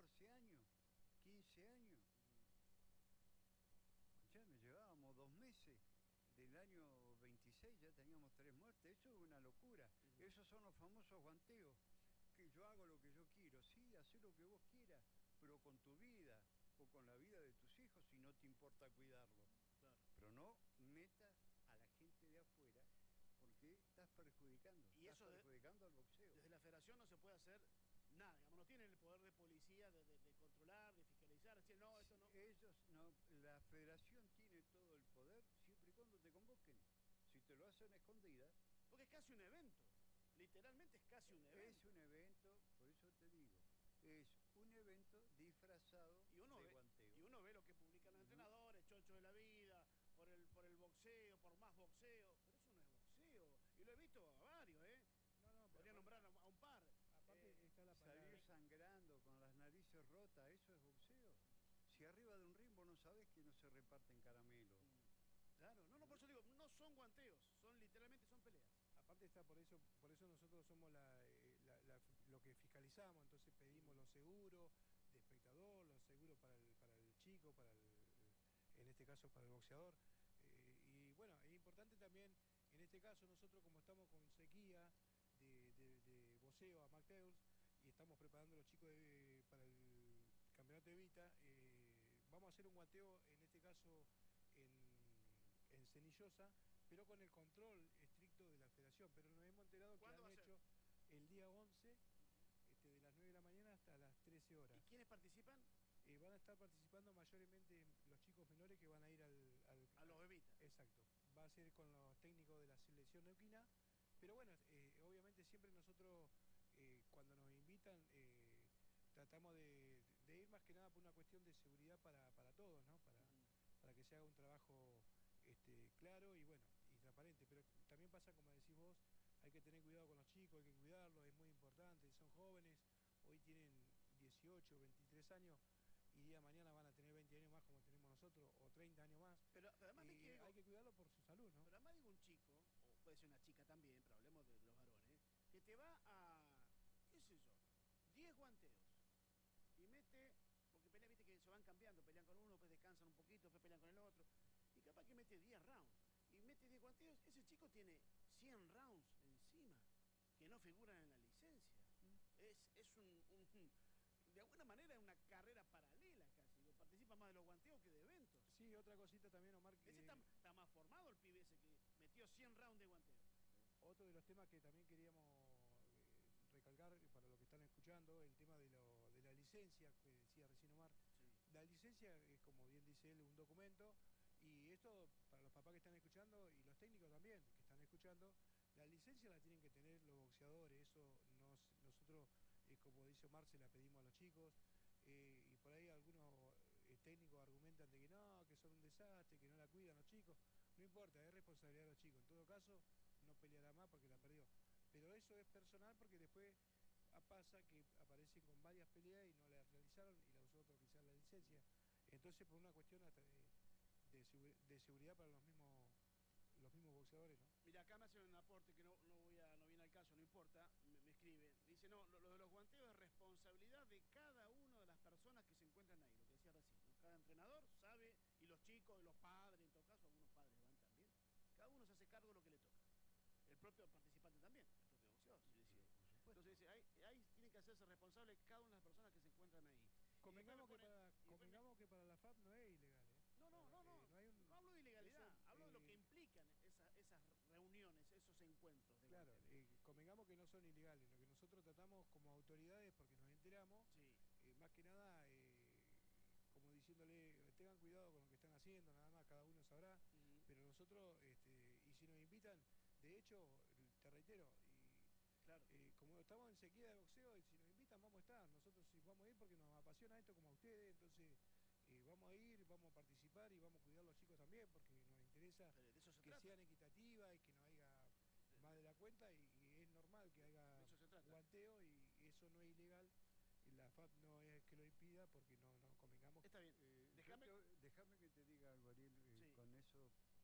14 años, 15 años. Escuchame, llevábamos 2 meses. Del año 26 ya teníamos 3 muertes. Eso es una locura. Esos son los famosos guanteos. Que yo hago lo que yo quiero. Sí, haz lo que vos quieras, pero con tu vida o con la vida de tus hijos si no te importa cuidarlo. Claro. Pero no metas a la gente de afuera porque estás perjudicando. Y estás eso perjudicando al boxeo. Desde la federación no se puede hacer nada, digamos, no tienen el poder de policía de controlar, de fiscalizar, decir, no, esto no. Ellos no, la federación tiene todo el poder siempre y cuando te convoquen. Si te lo hacen escondida. Porque es casi un evento, literalmente es casi un evento. Es un evento, por eso te digo, es un evento disfrazado de guanteo. Y uno ve lo que publican los entrenadores, chochos de la vida, por el boxeo, por más boxeo, pero eso no es boxeo. Y lo he visto a varios, ¿eh? No, podría nombrar a un par. Aparte está la palabra. Salir sangrando con las narices rotas, ¿eso es boxeo? Si arriba de un ring vos no sabés que no se reparten caramelos. Claro, no, por eso digo, no son guanteos, son literalmente son peleas. Aparte está por eso nosotros somos lo que fiscalizamos, entonces pedimos los seguros de espectador, los seguros para el chico, en este caso para el boxeador. Y bueno, es importante también, en este caso nosotros como estamos con sequía de boxeo amateurs y estamos preparando a los chicos para el campeonato de Vita, vamos a hacer un guanteo, en este caso en Cenillosa, pero con el control estricto de la federación. Pero nos hemos enterado que han hecho el día 11, de las 9 de la mañana hasta las 13 horas. ¿Y quiénes participan? Van a estar participando mayormente los chicos menores que van a ir a los bebitas. Exacto. Va a ser con los técnicos de la selección neuquina. Pero bueno, obviamente siempre nosotros, cuando nos invitan, tratamos de ir más que nada por una cuestión de seguridad para todos, ¿no? Para que se haga un trabajo claro y bueno, y transparente. Pero también pasa, como decís vos, hay que tener cuidado con los chicos, hay que cuidarlos, es muy importante, son jóvenes, hoy tienen 18, 23 años y día de mañana van a tener 20 años más como tenemos nosotros, o 30 años más. Pero además hay que cuidarlo por su salud, ¿no? Pero además digo un chico, o puede ser una chica también, pero hablemos de los varones, que te va a, qué sé yo, 10 guanteos y mete, porque pelean, viste que se van cambiando, pelean con uno, después descansan un poquito, después pelean con el otro, y capaz que mete 10 rounds, y mete 10 guanteos, ese chico tiene 100 rounds encima, que no figuran en la licencia. Es de alguna manera es una carrera paralela casi, participa más de los guanteos que de eventos. Sí, otra cosita también, Omar. Ese está más formado el pibe ese que metió 100 rounds de guanteo. Otro de los temas que también queríamos recalcar para los que están escuchando, el tema de la licencia que decía recién Omar. Sí. La licencia es, como bien dice él, un documento, y esto para los papás que están escuchando y los técnicos también que están escuchando, la licencia la tienen que tener los boxeadores. Eso nosotros, como dice Omar, se la pedimos a los chicos, y por ahí algunos técnicos argumentan de que no, que son un desastre, que no la cuidan los chicos. No importa, es responsabilidad de los chicos. En todo caso, no peleará más porque la perdió. Pero eso es personal, porque después pasa que aparecen con varias peleas y no la realizaron y la usó otro quizás la licencia. Entonces, por una cuestión hasta de seguridad para los mismos boxeadores, ¿no? Mira, acá me hacen un aporte que no viene al caso, no importa, me escribe. Dice, no, lo de los guanteos es responsabilidad de cada una de las personas que se encuentran ahí, lo que decía recién, ¿no? Cada entrenador sabe, y los chicos, los padres, en todo caso, algunos padres van también. Cada uno se hace cargo de lo que le toca. El propio participante también, el propio boxeador, si decide. Entonces dice, ahí tienen que hacerse responsables cada una de las personas que se encuentran ahí. Convengamos que para la FAP no es ilegal, ¿eh? No hablo de ilegalidad, hablo de lo que implican esas reuniones, esos encuentros. Claro, convengamos que no son ilegales. Lo que nosotros tratamos como autoridades, porque nos enteramos, sí. Más que nada, como diciéndole, tengan cuidado con lo que están haciendo, nada más, cada uno sabrá. Pero nosotros, y si nos invitan, de hecho, te reitero, claro. Como estamos en sequía de boxeo, y si nos invitan vamos a estar. Nosotros sí vamos a ir porque nos apasiona esto como a ustedes, entonces vamos a ir, vamos a participar y vamos a cuidar a los chicos también, porque nos interesa que sean equitativas y que no haya más de la cuenta, y es normal que haya guanteo, y eso no es ilegal. Y la FAP no es que lo impida, porque no convengamos. Está bien. Déjame que te diga algo, Ariel, sí. Con eso